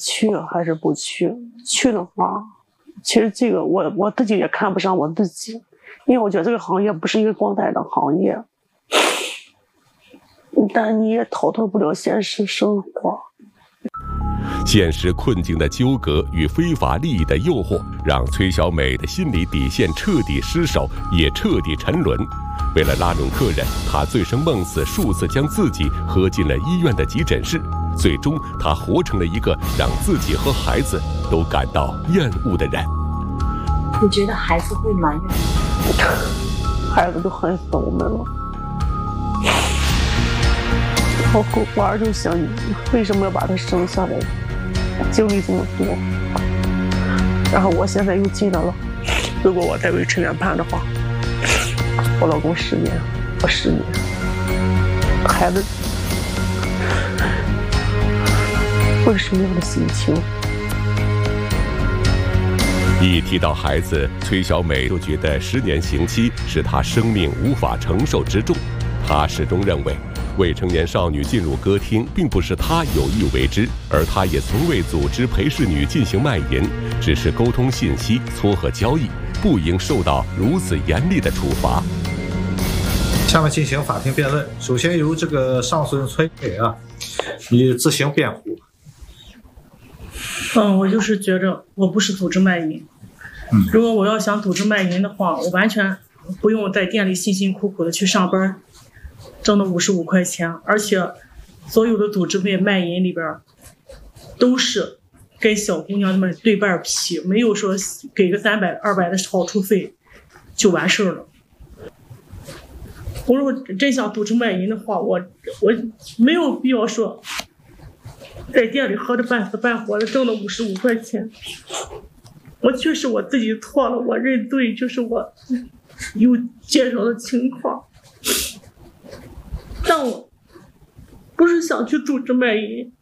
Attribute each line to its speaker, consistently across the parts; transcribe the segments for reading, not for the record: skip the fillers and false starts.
Speaker 1: 去还是不去？去的话，其实这个我自己也看不上我自己，因为我觉得这个行业不是一个光彩的行业，但你也逃脱不了现实生活。
Speaker 2: 现实困境的纠葛与非法利益的诱惑，让崔小美的心理底线彻底失守，也彻底沉沦。为了拉拢客人，她醉生梦死，数次将自己喝进了医院的急诊室。最终，她活成了一个让自己和孩子都感到厌恶的人。
Speaker 3: 你觉得孩子会埋怨你？
Speaker 1: 孩子都恨死我们了。我儿就想，你为什么要把他生下来？经历这么多，然后我现在又进来了。如果我在为陈元判的话，我老公10年，我10年，孩子会是什么样的心情？
Speaker 2: 一提到孩子，崔小美就觉得10年刑期是她生命无法承受之重。她始终认为，未成年少女进入歌厅并不是她有意为之，而她也从未组织陪侍女进行卖淫，只是沟通信息、撮合交易，不应受到如此严厉的处罚。
Speaker 4: 下面进行法庭辩论，首先由这个上诉人崔美你自行辩护。
Speaker 5: 我就是觉着我不是组织卖淫，如果我要想组织卖淫的话，我完全不用在店里辛辛苦苦的去上班，挣的55块钱，而且所有的组织卖淫里边都是跟小姑娘们对半劈，没有说给个300、200的好处费就完事了。我如果真想组织卖淫的话，我没有必要说在店里喝着半死半活的，挣了55块钱。我确实我自己错了，我认罪，就是我有介绍的情况，但我不是想去组织卖淫。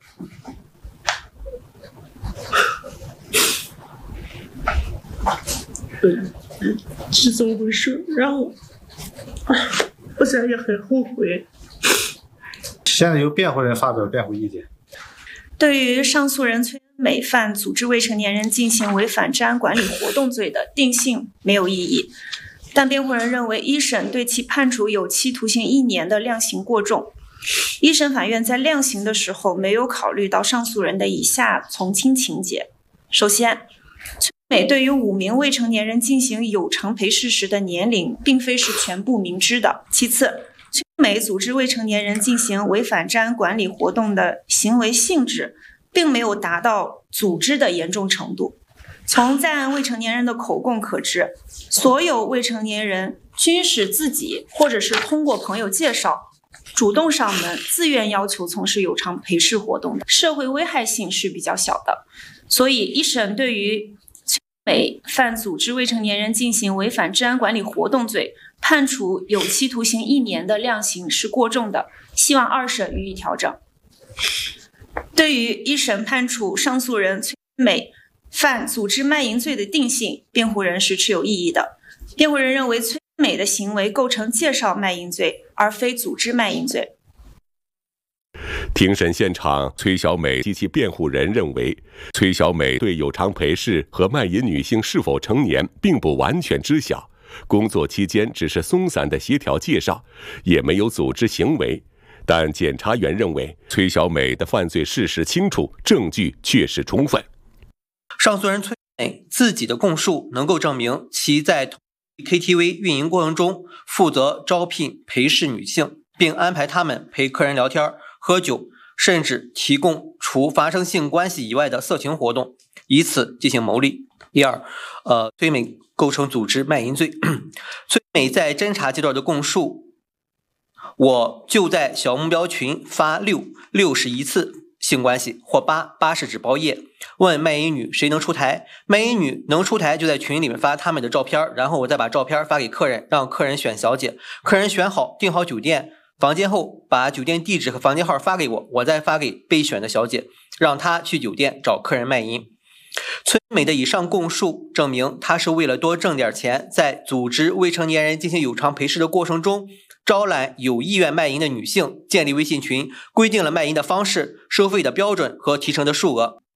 Speaker 5: 是这么回事，然后我现在也很后悔。
Speaker 4: 现在由辩护人发表辩护意见。
Speaker 6: 对于上诉人崔美犯组织未成年人进行违反治安管理活动罪的定性没有异议，但辩护人认为一审对其判处有期徒刑1年的量刑过重。一审法院在量刑的时候没有考虑到上诉人的以下从轻情节。首先，崔美对于5名未成年人进行有偿陪侍时的年龄并非是全部明知的。其次，崔美组织未成年人进行违反治安管理活动的行为性质并没有达到组织的严重程度。从在案未成年人的口供可知，所有未成年人均是自己或者是通过朋友介绍主动上门，自愿要求从事有偿陪侍活动的，社会危害性是比较小的。所以一审对于崔美犯组织未成年人进行违反治安管理活动罪判处有期徒刑1年的量刑是过重的，希望2审予以调整。对于一审判处上诉人崔美犯组织卖淫罪的定性，辩护人是持有异议的。辩护人认为崔美的行为构成介绍卖淫罪，而非组织卖淫罪。
Speaker 2: 庭审现场，崔小美及其辩护人认为，崔小美对有偿陪侍和卖淫女性是否成年并不完全知晓，工作期间只是松散的协调介绍，也没有组织行为。但检察院认为，崔小美的犯罪事实清楚，证据确实充分。
Speaker 7: 上诉人崔美自己的供述能够证明其在 KTV 运营过程中负责招聘陪侍女性，并安排她们陪客人聊天、喝酒，甚至提供除发生性关系以外的色情活动，以此进行牟利。第二，崔美构成组织卖淫罪。崔美在侦查阶段的供述，我就在小目标群发6是一次性关系，或8是指包夜。问卖淫女谁能出台，卖淫女能出台就在群里面发他们的照片，然后我再把照片发给客人，让客人选小姐，客人选好订好酒店房间后，把酒店地址和房间号发给我，我再发给备选的小姐，让她去酒店找客人卖淫。崔美的以上供述证明，她是为了多挣点钱，在组织未成年人进行有偿陪侍的过程中，招揽有意愿卖淫的女性，建立微信群，规定了卖淫的方式、收费的标准和提成的数额。